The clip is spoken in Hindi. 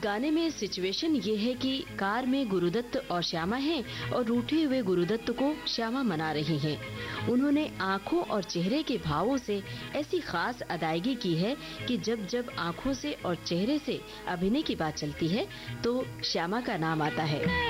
गाने में सिचुएशन ये है कि कार में गुरुदत्त और श्यामा हैं और रूठे हुए गुरुदत्त को श्यामा मना रही हैं। उन्होंने आंखों और चेहरे के भावों से ऐसी खास अदायगी की है कि जब जब आंखों से और चेहरे से अभिनय की बात चलती है तो श्यामा का नाम आता है।